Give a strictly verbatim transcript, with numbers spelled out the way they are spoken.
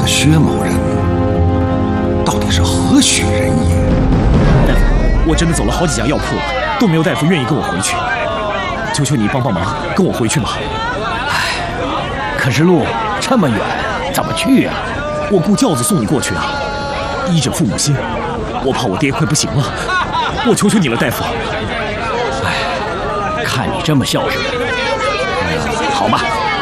的薛某人到底是何许人也？ 大夫，我真的走了好几家药铺了，都没有大夫愿意跟我回去。求求你帮帮忙，跟我回去吧。 唉，可是路这么远，怎么去啊？ 我雇轿子送你过去啊。医者父母心，我怕我爹快不行了，我求求你了，大夫。 唉，看你这么孝顺，好吧。